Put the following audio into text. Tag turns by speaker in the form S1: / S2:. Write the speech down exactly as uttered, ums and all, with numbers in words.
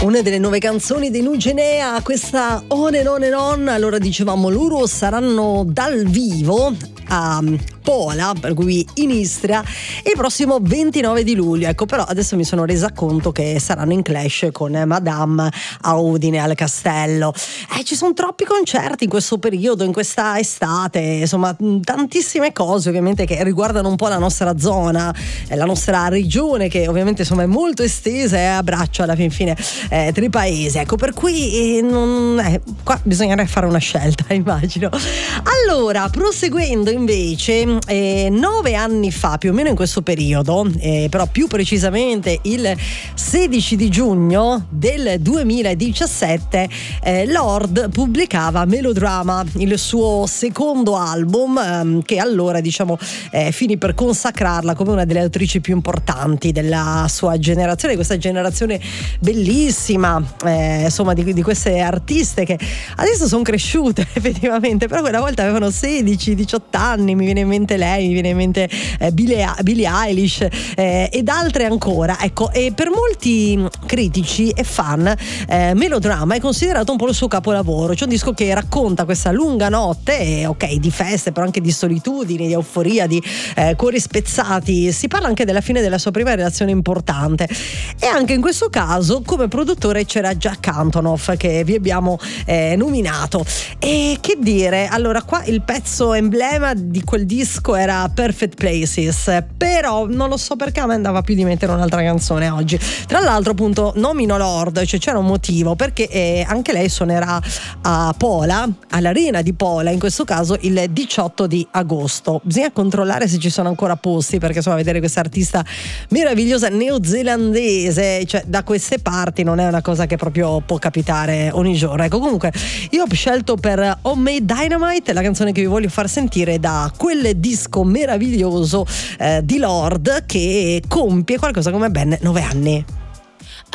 S1: Una delle nuove canzoni dei Nugenea, questa On and On and On. Allora dicevamo, loro saranno dal vivo a Pola, per cui in Istria, il prossimo ventinove di luglio. Ecco, però adesso mi sono resa conto che saranno in clash con Madame a Udine al Castello. Eh, ci sono troppi concerti in questo periodo, in questa estate, insomma tantissime cose ovviamente che riguardano un po' la nostra zona, la nostra regione, che ovviamente insomma è molto estesa e abbraccia alla fin fine eh, tre paesi. Ecco, per cui eh, non, eh, qua bisognerebbe fare una scelta, immagino. Allora, proseguendo invece, eh, nove anni fa, più o meno in questo periodo, eh, però più precisamente il sedici di giugno del duemiladiciassette, eh, Lorde pubblicava Melodrama, il suo secondo album, ehm, che allora diciamo eh, finì per consacrarla come una delle autrici più importanti della sua generazione, questa generazione bellissima, eh, insomma di, di queste artiste che adesso sono cresciute effettivamente, però quella volta avevano sedici diciotto anni. Mi viene in mente lei, mi viene in mente eh, Billie, Billie Eilish eh, ed altre ancora. Ecco, e per molti critici e fan eh, Melodrama è considerato un po' il suo capolavoro. C'è un disco che racconta questa lunga notte, eh, ok, di feste, però anche di solitudine, di euforia, di eh, cuori spezzati. Si parla anche della fine della sua prima relazione importante, e anche in questo caso come produttore c'era Jack Antonoff, che vi abbiamo eh, nominato. E che dire, allora qua il pezzo emblema di quel disco era Perfect Places, però non lo so perché a me andava più di mettere un'altra canzone oggi. Tra l'altro appunto nomino Lorde, cioè c'era un motivo, perché eh, anche lei suonerà a Pola, all'Arena di Pola, in questo caso il diciotto di agosto. Bisogna controllare se ci sono ancora posti, perché insomma vedere questa artista meravigliosa neozelandese, cioè da queste parti, non è una cosa che proprio può capitare ogni giorno. Ecco, comunque io ho scelto per Homemade Dynamite la canzone che vi voglio far sentire da quel disco meraviglioso eh, di Lorde, che compie qualcosa come ben nove anni.